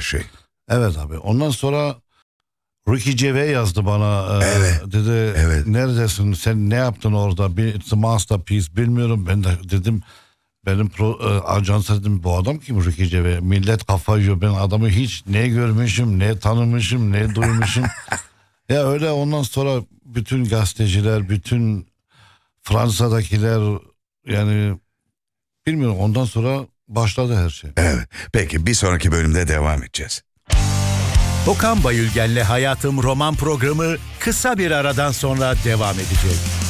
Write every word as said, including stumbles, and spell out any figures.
şey. Evet abi. Ondan sonra Ricky Gervais yazdı bana. Evet. E, dedi Evet. neredesin? Sen ne yaptın orada? Bir it's a masterpiece. Bilmiyorum. Ben de dedim benim pro, e, ajansa dedim bu adam kim Ricky Gervais? Millet kafayı yiyor. Ben adamı hiç ne görmüşüm, ne tanımışım, ne duymuşum. Ya öyle ondan sonra bütün gazeteciler, bütün Fransa'dakiler yani bilmiyorum ondan sonra başladı her şey. Evet. Peki bir sonraki bölümde devam edeceğiz. Okan Bayülgen'le Hayatım roman programı kısa bir aradan sonra devam edecek.